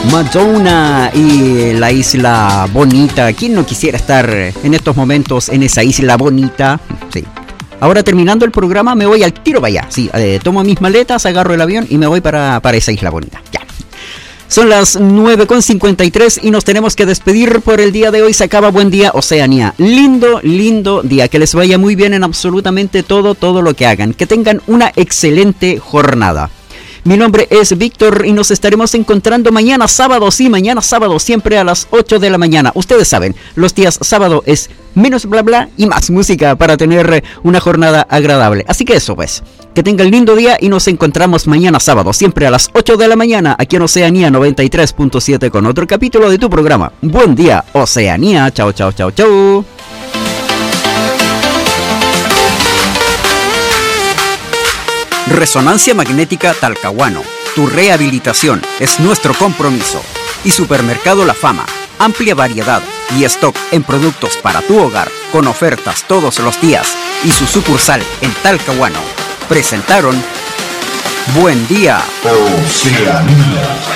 Madonna y la isla bonita. ¿Quién no quisiera estar en estos momentos en esa isla bonita? Sí. Ahora terminando el programa me voy al tiro para allá. Sí, tomo mis maletas, agarro el avión y me voy para esa isla bonita. Ya. Son las 9:53 y nos tenemos que despedir por el día de hoy. Se acaba Buen Día Oceanía. Lindo, lindo día. Que les vaya muy bien en absolutamente todo lo que hagan. Que tengan una excelente jornada. Mi nombre es Víctor y nos estaremos encontrando mañana sábado, sí, mañana sábado, siempre a las 8 de la mañana. Ustedes saben, los días sábado es menos bla bla y más música para tener una jornada agradable. Así que eso pues, que tengan lindo día y nos encontramos mañana sábado, siempre a las 8 de la mañana, aquí en Oceanía 93.7 con otro capítulo de tu programa. Buen Día Oceanía, chao, chao, chao, chao. Resonancia Magnética Talcahuano. Tu rehabilitación es nuestro compromiso. Y Supermercado La Fama. Amplia variedad y stock en productos para tu hogar con ofertas todos los días. Y su sucursal en Talcahuano. Presentaron Buen Día Oceanía.